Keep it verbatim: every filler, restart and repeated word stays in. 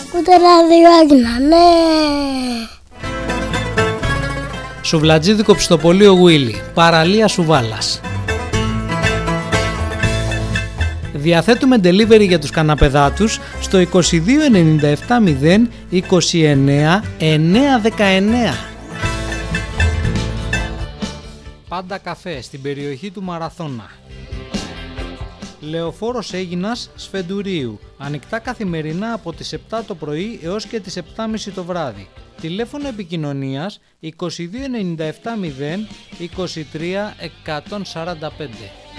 Ακούτε ράδιο Άγνα, ναι. Σουβλατζίδικο Πιστοπολείο Γουίλι, παραλία Σουβάλας. Διαθέτουμε delivery για τους καναπεδάτους στο είκοσι δύο ενενήντα επτά μηδέν είκοσι εννέα εννιακόσια δεκαεννέα. Πάντα καφέ στην περιοχή του Μαραθώνα. Λεωφόρος Αίγινας Σφεντουρίου. Ανοιχτά καθημερινά από τις επτά το πρωί έως και τις επτά και μισή το βράδυ. Τηλέφωνο επικοινωνίας είκοσι δύο ενενήντα επτά μηδέν είκοσι τρία εκατόν σαράντα πέντε.